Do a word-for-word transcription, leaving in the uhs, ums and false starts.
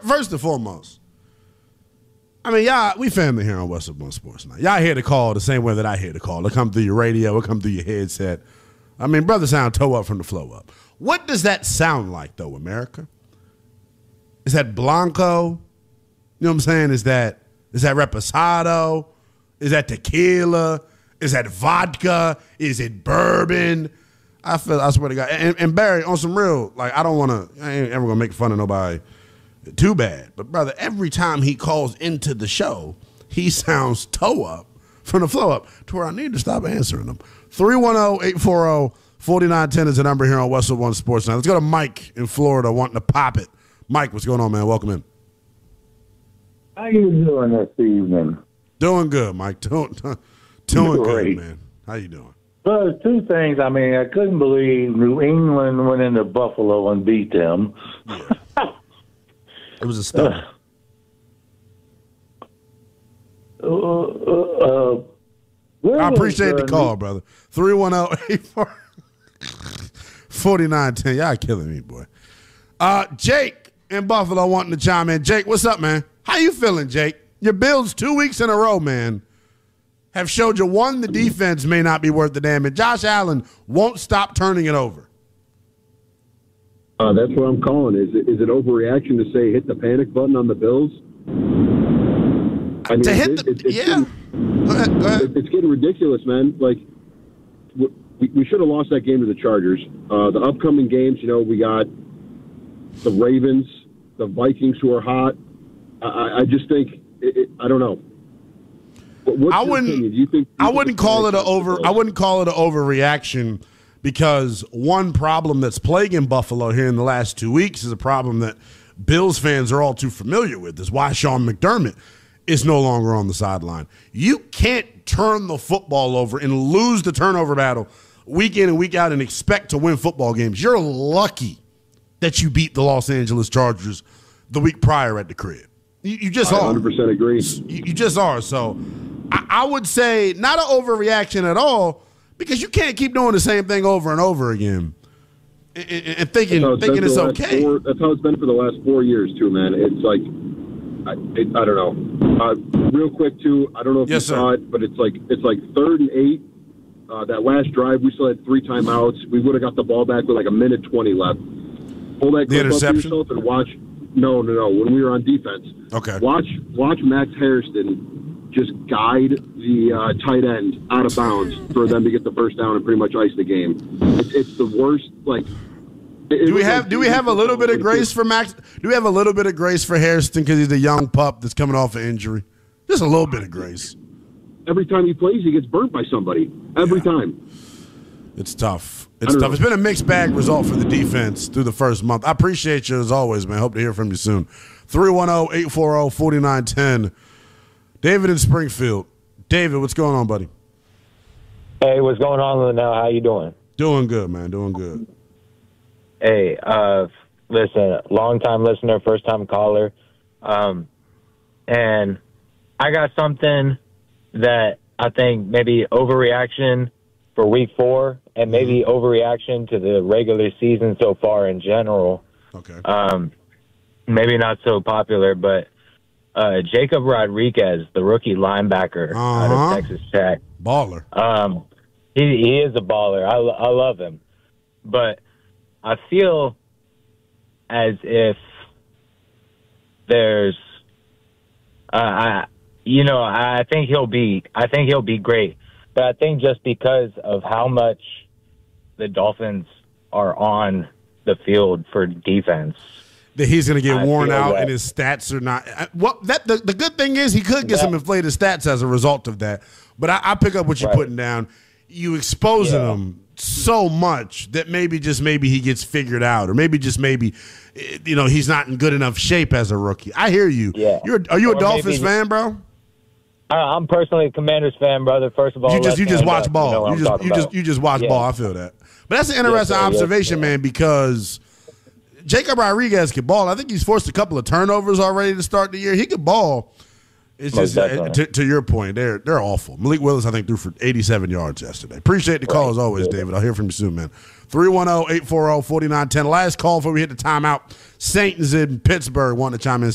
first and foremost, I mean, y'all, we family here on Westwood One Sports now. Y'all hear the call the same way that I hear the call. It'll come through your radio. It'll come through your headset. I mean, brother sound toe up from the flow up. What does that sound like, though, America? Is that Blanco? You know what I'm saying? Is that is that Reposado? Is that tequila? Is that vodka? Is it bourbon? I feel, I swear to God. And, and Barry, on some real, like, I don't want to, I ain't ever going to make fun of nobody too bad. But, brother, every time he calls into the show, he sounds toe up from the flow up to where I need to stop answering them. three one zero, eight four zero, four nine one zero is the number here on Westwood One Sports now. Let's go to Mike in Florida wanting to pop it. Mike, what's going on, man? Welcome in. How you doing this evening? Doing good, Mike. Doing, doing Great. good, man. How you doing? Well, there's two things. I mean, I couldn't believe New England went into Buffalo and beat them. Yeah. It was a stunner. Uh, uh, uh, I appreciate was, the uh, call, brother. three one zero, eight four four nine one zero. Y'all killing me, boy. Uh, Jake in Buffalo wanting to chime in. Jake, what's up, man? How you feeling, Jake? Your Bills two weeks in a row, man, have showed you, one, the defense may not be worth the damn, and Josh Allen won't stop turning it over. Uh, that's what I'm calling. Is it, is it overreaction to say hit the panic button on the Bills? I mean, to hit it, the it, it's yeah. Getting, go ahead, go ahead. It, it's getting ridiculous, man. Like we, we should have lost that game to the Chargers. Uh, the upcoming games, you know, we got the Ravens, the Vikings, who are hot. I, I just think it, it, I don't know. What's I your wouldn't. opinion? Do you think, do you I think wouldn't the call it panic an over. button- I wouldn't call it an overreaction because one problem that's plaguing Buffalo here in the last two weeks is a problem that Bills fans are all too familiar with. Is why Sean McDermott is no longer on the sideline. You can't turn the football over and lose the turnover battle week in and week out and expect to win football games. You're lucky that you beat the Los Angeles Chargers the week prior at the crib. You, you just I are. one hundred percent agree. You, you just are. So I, I would say not an overreaction at all because you can't keep doing the same thing over and over again and, and, and thinking, That's how thinking been it's for the last okay. Four, that's how it's been for the last four years, too, man. It's like, I, it, I don't know. Uh, real quick, too, I don't know if Yes, you sir. saw it, but it's like it's like third and eight. Uh, that last drive, we still had three timeouts. We would have got the ball back with like a minute twenty left. Pull that The clip up for interception? yourself and watch. No, no, no. When we were on defense, Okay. Watch, watch Max Hairston just guide the uh, tight end out of bounds for them to get the first down and pretty much ice the game. It's, it's the worst. Like, it, Do we have do we have a little bit of grace for Max? Do we have a little bit of grace for Hairston because he's a young pup that's coming off an injury? Just a little bit of grace. Every time he plays, he gets burnt by somebody. Every Yeah. time. It's tough. I It's don't tough. know. It's been a mixed bag result for the defense through the first month. I appreciate you as always, man. Hope to hear from you soon. three one zero, eight four zero, four nine one zero. David in Springfield. David, what's going on, buddy? Hey, what's going on now? How you doing? Doing good, man. Doing good. Hey, uh, listen, long-time listener, first-time caller. Um, and I got something that I think maybe overreaction for week four and maybe overreaction to the regular season so far in general. Okay. Um, maybe not so popular, but uh, Jacob Rodriguez, the rookie linebacker out Uh-huh. of Texas Tech, Baller. um, he, he is a baller. I, I love him. But I feel as if there's, uh, I, you know, I think he'll be, I think he'll be great. But I think just because of how much the Dolphins are on the field for defense, That he's going to get I worn feel out that- and his stats are not. I- Well, that the, the good thing is he could get Yeah. some inflated stats as a result of that. But I, I pick up what you're Right. putting down. You exposing Yeah. him so much that maybe just maybe he gets figured out, or maybe just maybe eh, you know he's not in good enough shape as a rookie. I hear you. Yeah. You're are you a Or Dolphins maybe- fan, bro? I, I'm personally a Commanders fan, brother. First of all, You just you just left-hand watch up, ball. You, know what You I'm just talking you just about. you just watch Yeah. ball. I feel that. But that's an interesting sir, yes, observation, sir. man, because Jacob Rodriguez could ball. I think he's forced a couple of turnovers already to start the year. He could ball. It's Most just uh, definitely. to, to your point, they're they're awful. Malik Willis, I think, threw for eighty-seven yards yesterday. Appreciate the call Right. as always, David. I'll hear from you soon, man. three one zero, eight four zero, four nine one zero. Last call before we hit the timeout. Saint is in Pittsburgh wanting to chime in.